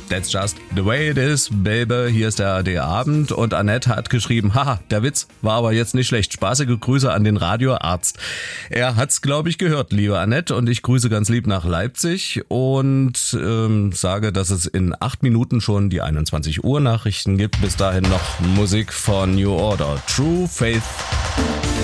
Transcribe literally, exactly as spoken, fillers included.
That's just the way it is, baby. Hier ist der A R D-Abend und Annette hat geschrieben, haha, der Witz war aber jetzt nicht schlecht. Spaßige Grüße an den Radioarzt. Er hat's, glaube ich, gehört, liebe Annette, und ich grüße ganz lieb nach Leipzig und ähm, sage, dass es in acht Minuten schon die einundzwanzig Uhr Nachrichten gibt. Bis dahin noch Musik von New Order. True Faith.